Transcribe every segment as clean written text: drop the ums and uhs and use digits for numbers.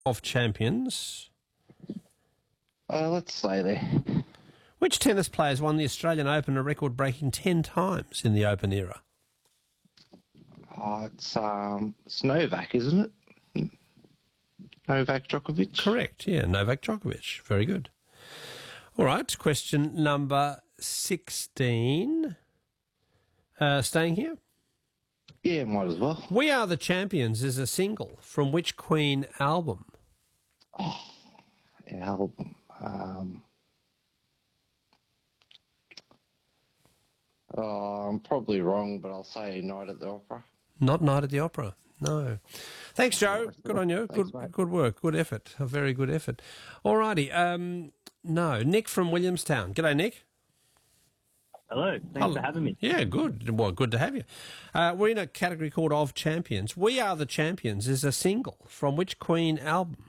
of Champions. Let's say there. Which tennis players won the Australian Open a record-breaking 10 times in the Open era? It's Novak, isn't it? Novak Djokovic? Correct, yeah, Novak Djokovic. Very good. All right, question number 16. Staying here? Yeah, might as well. We Are the Champions is a single from which Queen album? Album. I'm probably wrong, but I'll say Night at the Opera. Not Night at the Opera, no. Thanks, Joe. Good on you. Thanks, mate. Good work. Good effort. A very good effort. All righty. No, Nick from Williamstown. G'day, Nick. Hello. Thanks for having me. Yeah, good. Well, good to have you. We're in a category called Of Champions. We Are the Champions is a single from which Queen album?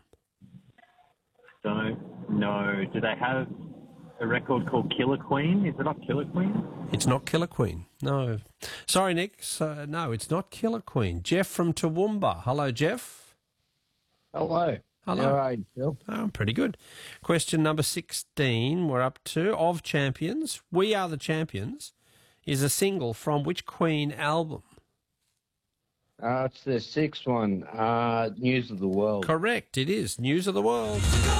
Don't know. Do they have a record called Killer Queen? Is it not Killer Queen? It's not Killer Queen. No. Sorry, Nick. No, it's not Killer Queen. Jeff from Toowoomba. Hello, Jeff. Hello. Hello. How are you, Phil? Oh, pretty good. Question number 16 we're up to. Of Champions, We Are the Champions is a single from which Queen album? It's the sixth one. News of the World. Correct, it is. News of the World.